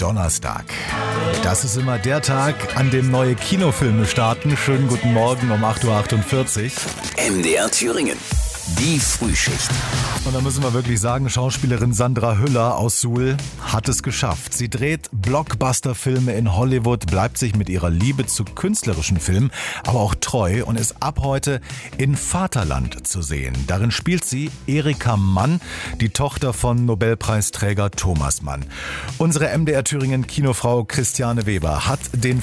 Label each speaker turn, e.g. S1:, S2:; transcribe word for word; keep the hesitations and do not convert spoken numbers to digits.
S1: Donnerstag. Das ist immer der Tag, an dem neue Kinofilme starten. Schönen guten Morgen um acht Uhr achtundvierzig.
S2: M D R Thüringen. Die Frühschicht.
S1: Und da müssen wir wirklich sagen, Schauspielerin Sandra Hüller aus Suhl hat es geschafft. Sie dreht Blockbuster-Filme in Hollywood, bleibt sich mit ihrer Liebe zu künstlerischen Filmen aber auch treu und ist ab heute in Vaterland zu sehen. Darin spielt sie Erika Mann, die Tochter von Nobelpreisträger Thomas Mann. Unsere M D R Thüringen Kinofrau Christiane Weber hat den